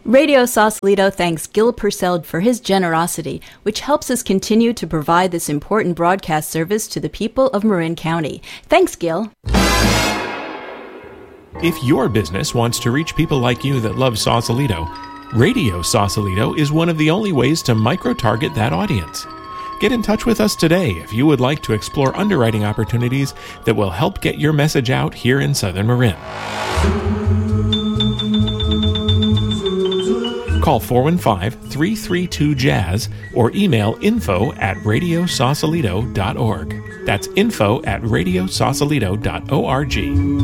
Radio Sausalito thanks Gil Purcell for his generosity, which helps us continue to provide this important broadcast service to the people of Marin County. Thanks, Gil. If your business wants to reach people like you that love Sausalito, Radio Sausalito is one of the only ways to micro-target that audience. Get in touch with us today if you would like to explore underwriting opportunities that will help get your message out here in Southern Marin. Call 415-332-JAZZ or email info@radiosausalito.org. That's info@radiosausalito.org.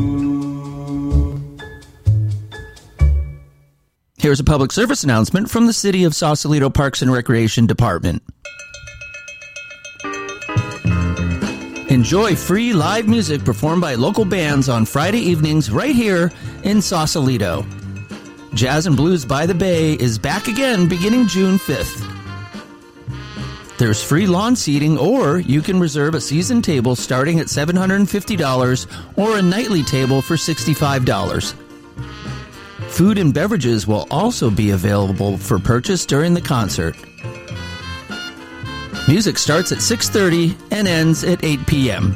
Here's a public service announcement from the City of Sausalito Parks and Recreation Department. Enjoy free live music performed by local bands on Friday evenings right here in Sausalito. Jazz and Blues by the Bay is back again beginning June 5th. There's free lawn seating, or you can reserve a season table starting at $750 or a nightly table for $65. Food and beverages will also be available for purchase during the concert. Music starts at 6:30 and ends at 8 p.m.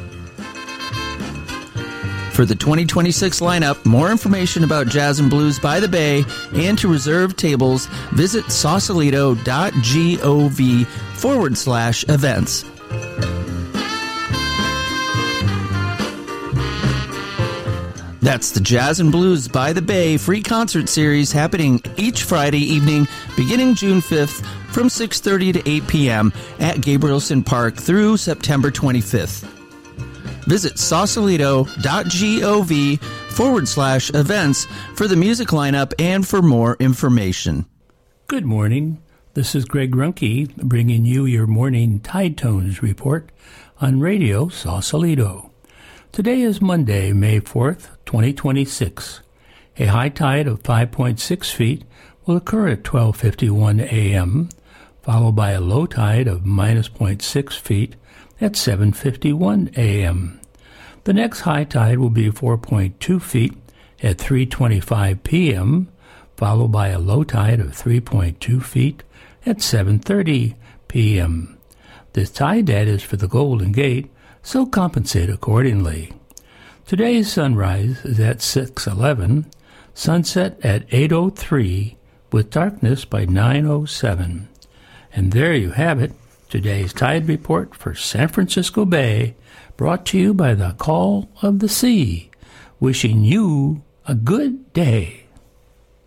For the 2026 lineup, more information about Jazz and Blues by the Bay and to reserve tables, visit sausalito.gov/events. That's the Jazz and Blues by the Bay free concert series happening each Friday evening beginning June 5th from 6:30 to 8 p.m. at Gabrielson Park through September 25th. Visit sausalito.gov/events for the music lineup and for more information. Good morning. This is Greg Runke bringing you your morning Tide Tones report on Radio Sausalito. Today is Monday, May 4th, 2026. A high tide of 5.6 feet will occur at 12:51 a.m., followed by a low tide of minus 0.6 feet at 7:51 a.m. The next high tide will be 4.2 feet at 3:25 p.m., followed by a low tide of 3.2 feet at 7:30 p.m. This tide data is for the Golden Gate, so compensate accordingly. Today's sunrise is at 6:11, sunset at 8:03, with darkness by 9:07. And there you have it, today's tide report for San Francisco Bay, brought to you by the Call of the Sea. Wishing you a good day.